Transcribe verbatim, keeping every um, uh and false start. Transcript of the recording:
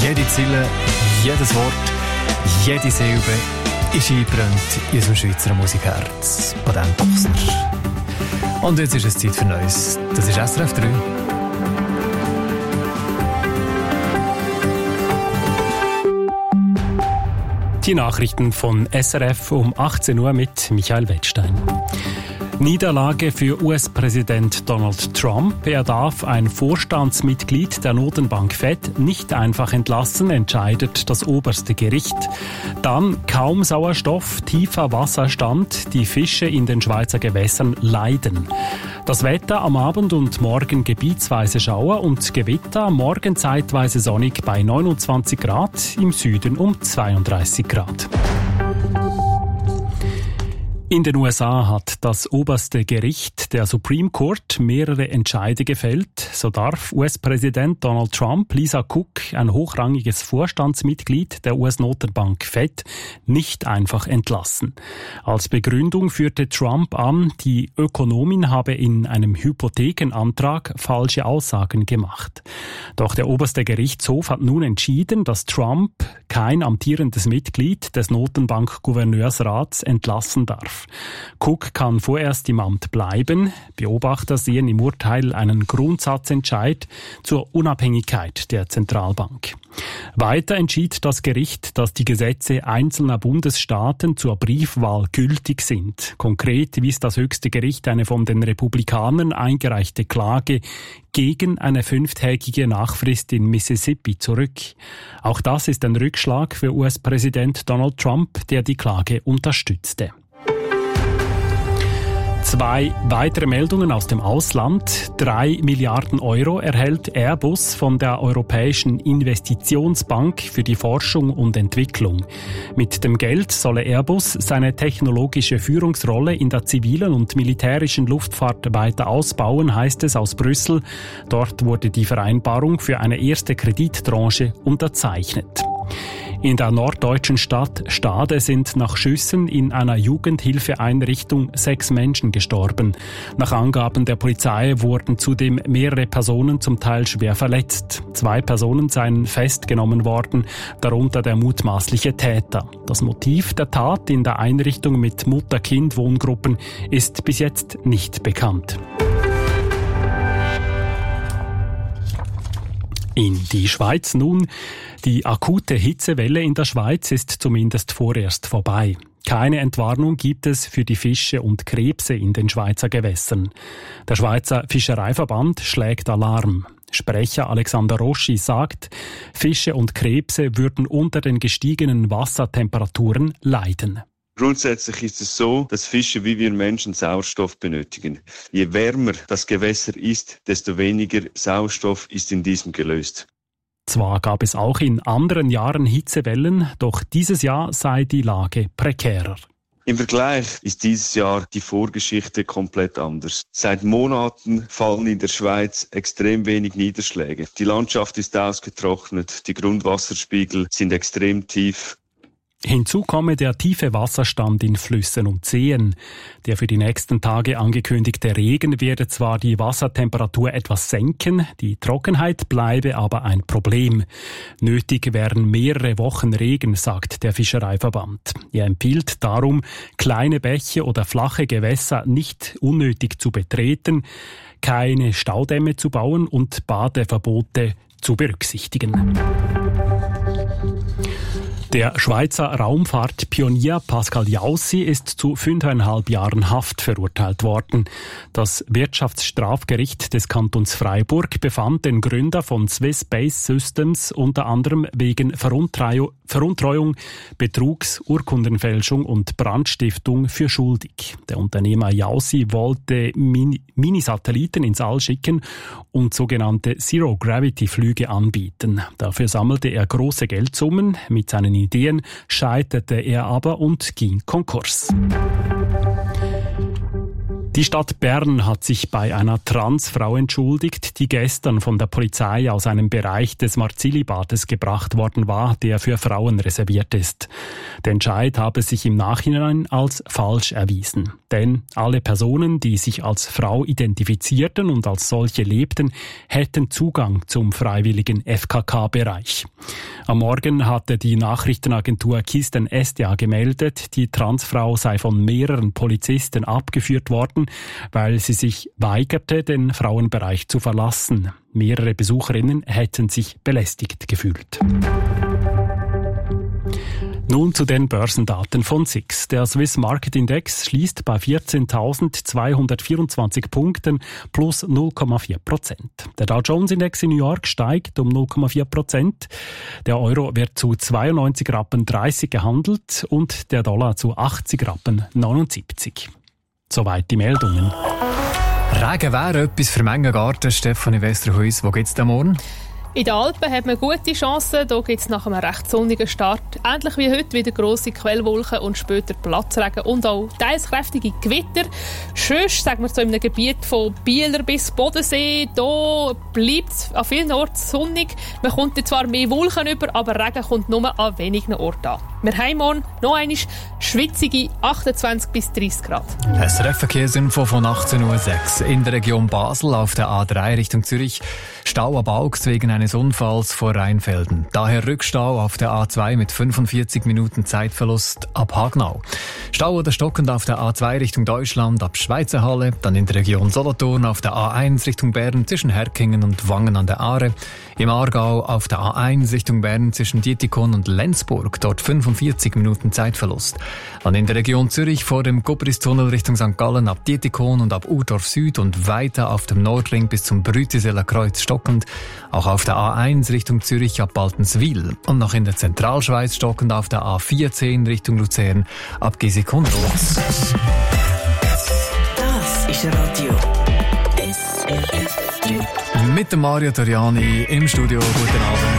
Jede Zeile, jedes Wort, jede Silbe ist eingebrannt in unserem Schweizer Musikherz. Patent Boxer. Und jetzt ist es Zeit für Neues. Das ist S R F drei. Die Nachrichten von S R F um achtzehn Uhr mit Michael Wettstein. Niederlage für U S-Präsident Donald Trump. Er darf ein Vorstandsmitglied der Notenbank Fed nicht einfach entlassen, entscheidet das oberste Gericht. Dann kaum Sauerstoff, tiefer Wasserstand, die Fische in den Schweizer Gewässern leiden. Das Wetter am Abend und morgen gebietsweise Schauer und Gewitter, morgen zeitweise sonnig bei neunundzwanzig Grad, im Süden um zweiunddreißig Grad. In den U S A hat das oberste Gericht, der Supreme Court, mehrere Entscheide gefällt. So darf U S-Präsident Donald Trump Lisa Cook, ein hochrangiges Vorstandsmitglied der U S-Notenbank Fed, nicht einfach entlassen. Als Begründung führte Trump an, die Ökonomin habe in einem Hypothekenantrag falsche Aussagen gemacht. Doch der oberste Gerichtshof hat nun entschieden, dass Trump kein amtierendes Mitglied des Notenbank-Gouverneursrats entlassen darf. Cook kann vorerst im Amt bleiben. Beobachter sehen im Urteil einen Grundsatzentscheid zur Unabhängigkeit der Zentralbank. Weiter entschied das Gericht, dass die Gesetze einzelner Bundesstaaten zur Briefwahl gültig sind. Konkret wies das höchste Gericht eine von den Republikanern eingereichte Klage gegen eine fünftägige Nachfrist in Mississippi zurück. Auch das ist ein Rückschlag für U S-Präsident Donald Trump, der die Klage unterstützte. Zwei weitere Meldungen aus dem Ausland. Drei Milliarden Euro erhält Airbus von der Europäischen Investitionsbank für die Forschung und Entwicklung. Mit dem Geld solle Airbus seine technologische Führungsrolle in der zivilen und militärischen Luftfahrt weiter ausbauen, heißt es aus Brüssel. Dort wurde die Vereinbarung für eine erste Kredittranche unterzeichnet. In der norddeutschen Stadt Stade sind nach Schüssen in einer Jugendhilfeeinrichtung sechs Menschen gestorben. Nach Angaben der Polizei wurden zudem mehrere Personen zum Teil schwer verletzt. Zwei Personen seien festgenommen worden, darunter der mutmaßliche Täter. Das Motiv der Tat in der Einrichtung mit Mutter-Kind-Wohngruppen ist bis jetzt nicht bekannt. In die Schweiz nun. Die akute Hitzewelle in der Schweiz ist zumindest vorerst vorbei. Keine Entwarnung gibt es für die Fische und Krebse in den Schweizer Gewässern. Der Schweizer Fischereiverband schlägt Alarm. Sprecher Alexander Roschi sagt, Fische und Krebse würden unter den gestiegenen Wassertemperaturen leiden. Grundsätzlich ist es so, dass Fische wie wir Menschen Sauerstoff benötigen. Je wärmer das Gewässer ist, desto weniger Sauerstoff ist in diesem gelöst. Zwar gab es auch in anderen Jahren Hitzewellen, doch dieses Jahr sei die Lage prekärer. Im Vergleich ist dieses Jahr die Vorgeschichte komplett anders. Seit Monaten fallen in der Schweiz extrem wenig Niederschläge. Die Landschaft ist ausgetrocknet, die Grundwasserspiegel sind extrem tief. Hinzu komme der tiefe Wasserstand in Flüssen und Seen. Der für die nächsten Tage angekündigte Regen werde zwar die Wassertemperatur etwas senken, die Trockenheit bleibe aber ein Problem. Nötig wären mehrere Wochen Regen, sagt der Fischereiverband. Er empfiehlt darum, kleine Bäche oder flache Gewässer nicht unnötig zu betreten, keine Staudämme zu bauen und Badeverbote zu berücksichtigen. Der Schweizer Raumfahrtpionier Pascal Jaussi ist zu fünfeinhalb Jahren Haft verurteilt worden. Das Wirtschaftsstrafgericht des Kantons Freiburg befand den Gründer von Swiss Space Systems unter anderem wegen Veruntreu- Veruntreuung, Betrugs, Urkundenfälschung und Brandstiftung für schuldig. Der Unternehmer Jaussi wollte Min- Minisatelliten ins All schicken und sogenannte Zero-Gravity-Flüge anbieten. Dafür sammelte er große Geldsummen. Mit seinen Ideen scheiterte er aber und ging Konkurs. Die Stadt Bern hat sich bei einer Transfrau entschuldigt, die gestern von der Polizei aus einem Bereich des Marzili-Bades gebracht worden war, der für Frauen reserviert ist. Der Entscheid habe sich im Nachhinein als falsch erwiesen. Denn alle Personen, die sich als Frau identifizierten und als solche lebten, hätten Zugang zum freiwilligen F K K-Bereich. Am Morgen hatte die Nachrichtenagentur Kisten S D A gemeldet, die Transfrau sei von mehreren Polizisten abgeführt worden, weil sie sich weigerte, den Frauenbereich zu verlassen. Mehrere Besucherinnen hätten sich belästigt gefühlt. Nun zu den Börsendaten von S I X. Der Swiss Market Index schließt bei vierzehntausendzweihundertvierundzwanzig Punkten plus null Komma vier Prozent. Der Dow Jones Index in New York steigt um null Komma vier Prozent. Der Euro wird zu zweiundneunzig Rappen dreißig gehandelt und der Dollar zu achtzig Rappen neunundsiebzig. Soweit die Meldungen. Regen wäre etwas für Mengengarten. Stefanie Westerhuis, wo geht's denn morgen? In den Alpen hat man gute Chancen. Hier gibt es nach einem recht sonnigen Start ähnlich wie heute wieder grosse Quellwolken und später Platzregen und auch teils kräftige Gewitter. Sonst, sagen wir so, in einem Gebiet von Bieler bis Bodensee, da bleibt es an vielen Orten sonnig. Man kommt zwar mehr Wolken über, aber Regen kommt nur an wenigen Orten an. Wir haben morgen noch einmal schwitzige achtundzwanzig bis dreißig Grad. Das Verkehrsinfo von achtzehn Uhr sechs. In der Region Basel auf der A drei Richtung Zürich Stau ab Augst wegen eines Unfalls vor Rheinfelden. Daher Rückstau auf der A zwei mit fünfundvierzig Minuten Zeitverlust ab Hagnau. Stau oder stockend auf der A zwei Richtung Deutschland ab Schweizerhalle, dann in der Region Solothurn auf der A eins Richtung Bern zwischen Herkingen und Wangen an der Aare. Im Aargau auf der A eins Richtung Bern zwischen Dietikon und Lenzburg, dort fünfundvierzig Minuten Zeitverlust. Dann in der Region Zürich vor dem Gubristunnel Richtung Sankt Gallen ab Dietikon und ab Urdorf Süd und weiter auf dem Nordring bis zum Brütiseler Kreuz stockend. Auch auf der A eins Richtung Zürich ab Baltenswil und noch in der Zentralschweiz stockend auf der A vierzehn Richtung Luzern ab Gisikon-Ross. Das ist Radio S R F drei. Mit dem Mario Toriani im Studio. Guten Abend.